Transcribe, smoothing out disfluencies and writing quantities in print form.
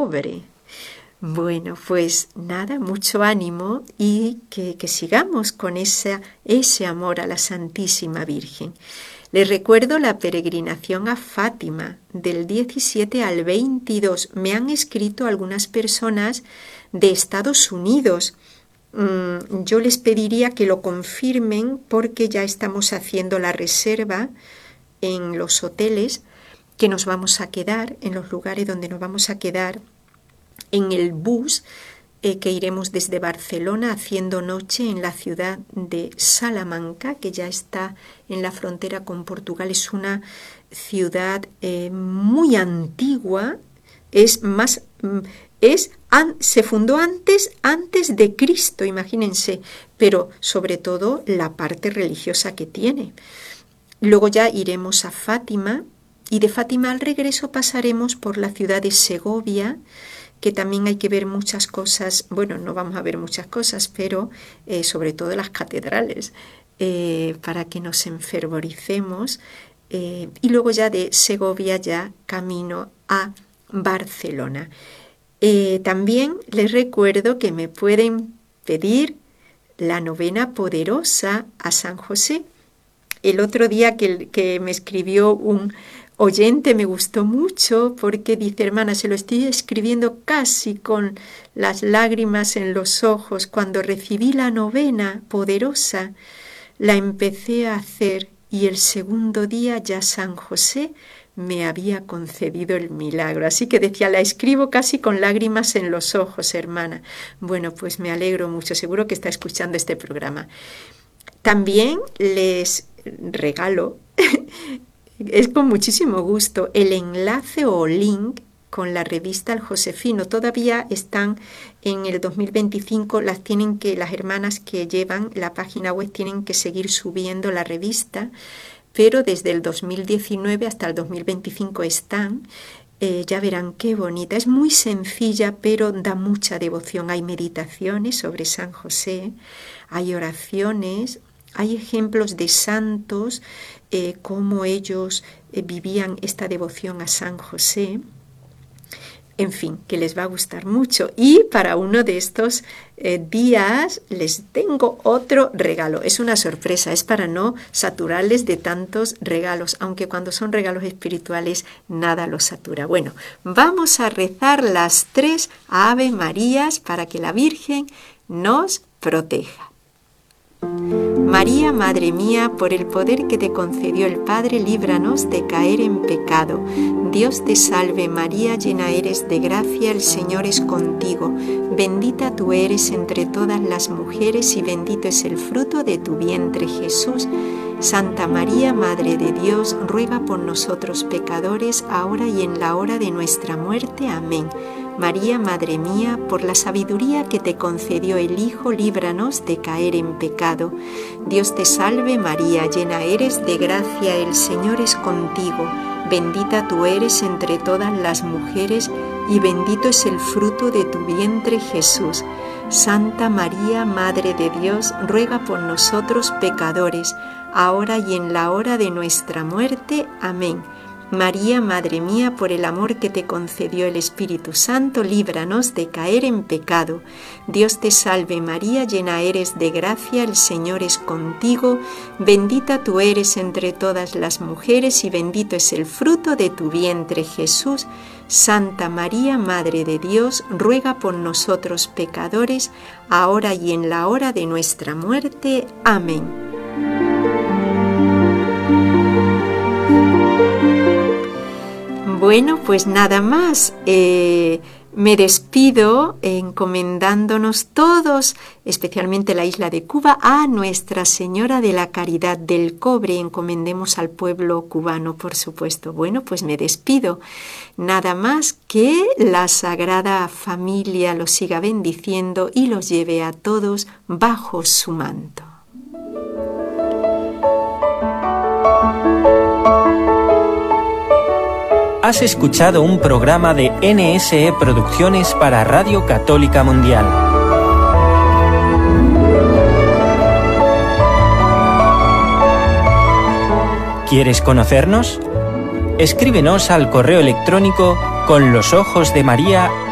pobre. Bueno, pues nada, mucho ánimo y que sigamos con ese amor a la Santísima Virgen. Les recuerdo la peregrinación a Fátima del 17 al 22. Me han escrito algunas personas de Estados Unidos. Yo les pediría que lo confirmen porque ya estamos haciendo la reserva en los hoteles que nos vamos a quedar, en los lugares donde nos vamos a quedar, en el bus que iremos desde Barcelona haciendo noche en la ciudad de Salamanca, que ya está en la frontera con Portugal. Es una ciudad muy antigua, se fundó antes de Cristo, imagínense, pero sobre todo la parte religiosa que tiene. Luego ya iremos a Fátima y de Fátima al regreso pasaremos por la ciudad de Segovia, que también hay que ver muchas cosas. Bueno, no vamos a ver muchas cosas, pero sobre todo las catedrales, para que nos enfervoricemos. Y luego ya de Segovia ya camino a Barcelona. También les recuerdo que me pueden pedir la novena poderosa a San José. El otro día que me escribió un oyente me gustó mucho porque dice: hermana, se lo estoy escribiendo casi con las lágrimas en los ojos. Cuando recibí la novena poderosa, la empecé a hacer y el segundo día ya San José me había concedido el milagro. Así que decía, la escribo casi con lágrimas en los ojos, hermana. Bueno, pues me alegro mucho, seguro que está escuchando este programa. También les regalo, es con muchísimo gusto, el enlace o link con la revista El Josefino. Todavía están en el 2025, las hermanas que llevan la página web tienen que seguir subiendo la revista, pero desde el 2019 hasta el 2025 están. Ya verán qué bonita, es muy sencilla, pero da mucha devoción. Hay meditaciones sobre San José, hay oraciones, hay ejemplos de santos, cómo ellos vivían esta devoción a San José. En fin, que les va a gustar mucho. Y para uno de estos días les tengo otro regalo. Es una sorpresa, es para no saturarles de tantos regalos, aunque cuando son regalos espirituales nada los satura. Bueno, vamos a rezar las 3 Ave Marías para que la Virgen nos proteja. María, Madre mía, por el poder que te concedió el Padre, líbranos de caer en pecado. Dios te salve María, llena eres de gracia, el Señor es contigo. Bendita tú eres entre todas las mujeres y bendito es el fruto de tu vientre, Jesús. Santa María, Madre de Dios, ruega por nosotros pecadores, ahora y en la hora de nuestra muerte. Amén. María, Madre mía, por la sabiduría que te concedió el Hijo, líbranos de caer en pecado. Dios te salve María, llena eres de gracia, el Señor es contigo. Bendita tú eres entre todas las mujeres y bendito es el fruto de tu vientre, Jesús. Santa María, Madre de Dios, ruega por nosotros pecadores, ahora y en la hora de nuestra muerte. Amén. María, Madre mía, por el amor que te concedió el Espíritu Santo, líbranos de caer en pecado. Dios te salve María, llena eres de gracia, el Señor es contigo. Bendita tú eres entre todas las mujeres y bendito es el fruto de tu vientre, Jesús. Santa María, Madre de Dios, ruega por nosotros pecadores, ahora y en la hora de nuestra muerte. Amén. Bueno, pues nada más. Me despido encomendándonos todos, especialmente la isla de Cuba, a Nuestra Señora de la Caridad del Cobre. Encomendemos al pueblo cubano, por supuesto. Bueno, pues me despido. Nada más, que la Sagrada Familia los siga bendiciendo y los lleve a todos bajo su manto. Has escuchado un programa de NSE Producciones para Radio Católica Mundial. ¿Quieres conocernos? Escríbenos al correo electrónico conlosojosdemaria